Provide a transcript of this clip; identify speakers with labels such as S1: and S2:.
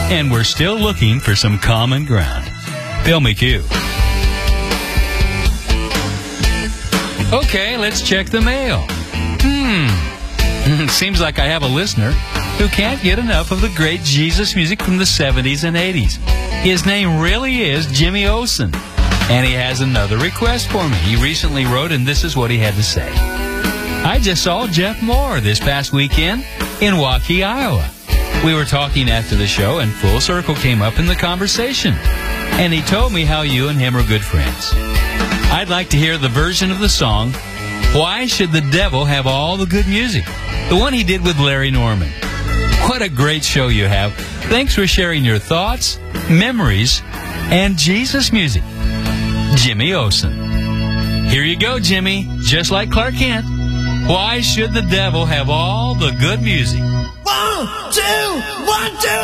S1: and we're still looking for some common ground. Bill McHugh. Okay, let's check the mail. Seems like I have a listener who can't get enough of the great Jesus music from the 70s and 80s. His name really is Jimmy Olsen, and he has another request for me. He recently wrote, and this is what he had to say. I just saw Jeff Moore this past weekend in Waukee, Iowa. We were talking after the show, and Full Circle came up in the conversation, and he told me how you and him are good friends. I'd like to hear the version of the song, Why Should the Devil Have All the Good Music? The one he did with Larry Norman. What a great show you have. Thanks for sharing your thoughts, memories, and Jesus music. Jimmy Olsen. Here you go, Jimmy. Just like Clark Kent. Why should the devil have all the good music?
S2: 1, 2, 1, 2.